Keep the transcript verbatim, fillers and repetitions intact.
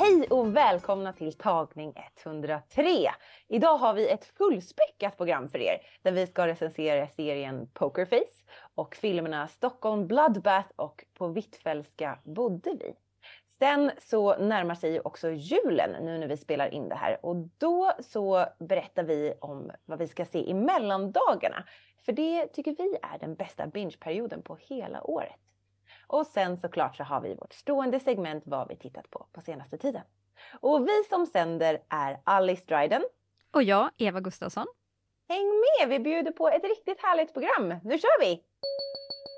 Hej och välkomna till tagning etthundratre. Idag har vi ett fullspäckat program för er där vi ska recensera serien Pokerface och filmerna Stockholm Bloodbath och På Hvitfeldtska bodde vi. Sen så närmar sig också julen nu när vi spelar in det här och då så berättar vi om vad vi ska se i mellandagarna. För det tycker vi är den bästa bingeperioden på hela året. Och sen såklart så har vi vårt stående segment vad vi tittat på på senaste tiden. Och vi som sänder är Alice Dryden. Och jag, Eva Gustafsson. Häng med, vi bjuder på ett riktigt härligt program. Nu kör vi!